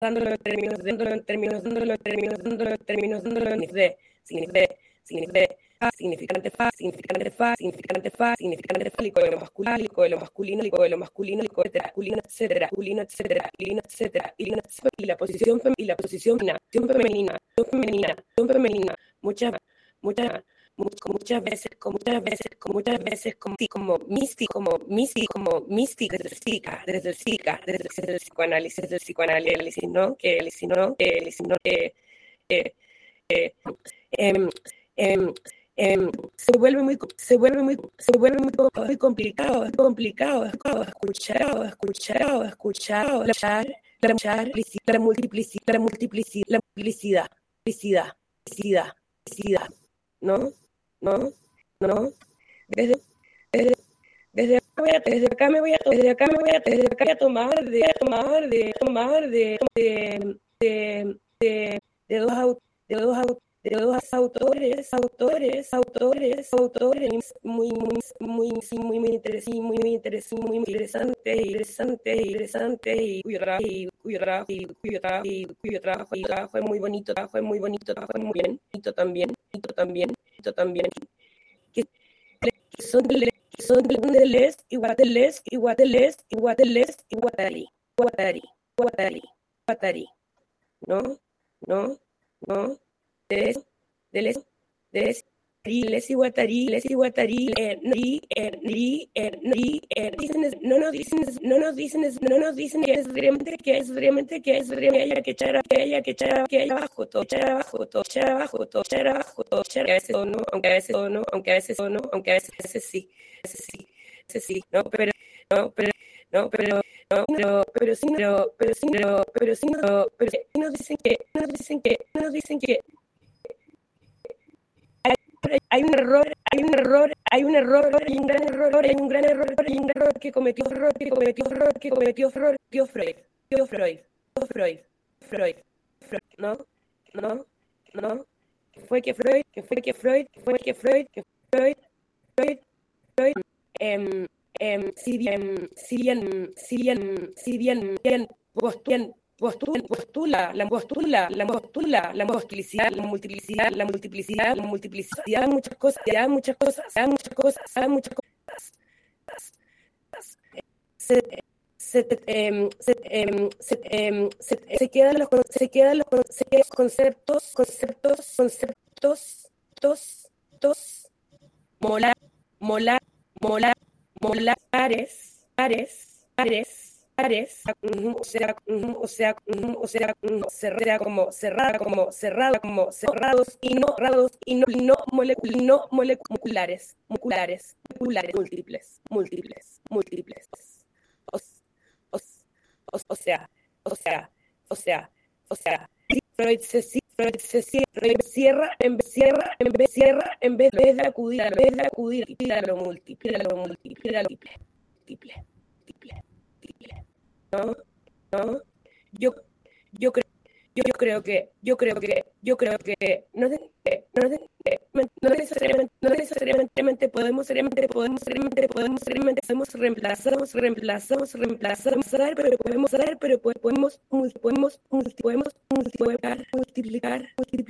dándolo en términos de significante fálico de lo masculino, etcétera, y la posición femenina, muchas veces como mística desde el psicoanálisis, ¿no? Se vuelve muy complicado escuchar la multiplicidad, ¿no? Desde acá me voy a tomar de dos autores muy interesantes y cuyo trabajo es muy bonito, muy bonito también, que son Deleuze y Guattari, ¿no? Deleuze y Guattari, no nos dicen que es realmente que haya que echar abajo todo, aunque a veces sí, no, pero sí nos dicen que hay un error y un gran error que cometió Freud, ¿no? Fue que Freud si bien postula la multiplicidad, muchas cosas, se quedan los conceptos cerrados y no moleculares, múltiples. O sea, Freud cierra en vez de acudir a lo múltiple, ¿no? Yo creo que no necesariamente podemos reemplazar, pero podemos multiplicar.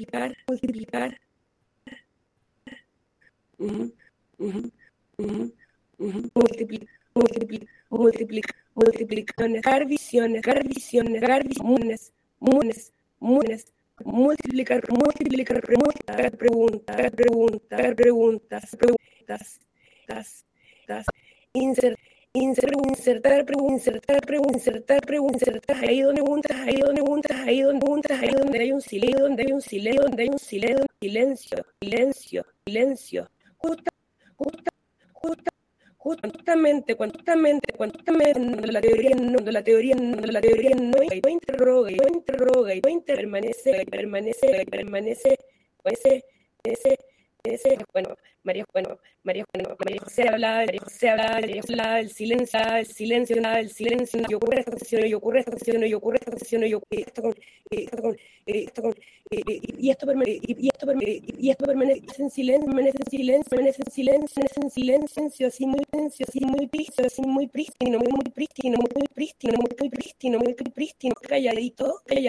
Multiplicar visiones, multiplicar preguntas, insertar ahí donde hay un silencio, justamente cuando la teoría no interroga y permanece ese, bueno, María José hablaba, el silencio, y ocurre esta sesión, y ocurre esta sesión, y ocurre esta sesión, y ocurre esto con, y esto permanece en silencio, así muy prístino, calladito,